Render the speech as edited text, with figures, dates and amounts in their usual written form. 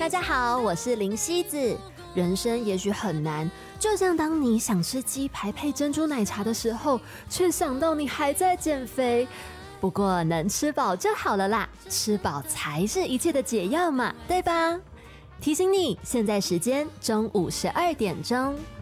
大家好，我是林希子。人生也许很难，就像当你想吃鸡排配珍珠奶茶的时候，却想到你还在减肥。不过能吃饱就好了啦，吃饱才是一切的解药嘛，对吧？提醒你，现在时间中午12点钟。